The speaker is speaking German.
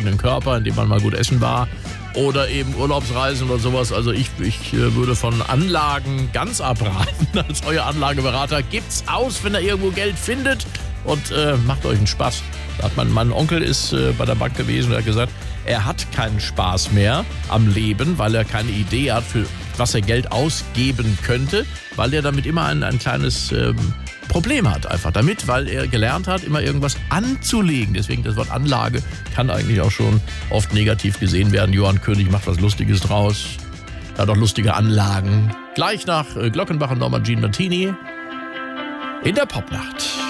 eigenen Körper, in dem man mal gut essen war. Oder eben Urlaubsreisen oder sowas. Also ich würde von Anlagen ganz abraten als euer Anlageberater. Gebt's aus, wenn ihr irgendwo Geld findet und macht euch einen Spaß. Mein Onkel ist bei der Bank gewesen und hat gesagt, er hat keinen Spaß mehr am Leben, weil er keine Idee hat, für was er Geld ausgeben könnte, weil er damit immer ein kleines Problem hat einfach damit, weil er gelernt hat, immer irgendwas anzulegen. Deswegen das Wort Anlage kann eigentlich auch schon oft negativ gesehen werden. Johann König macht was Lustiges draus. Er hat auch lustige Anlagen. Gleich nach Glockenbach und Norma Jean Martini in der Popnacht.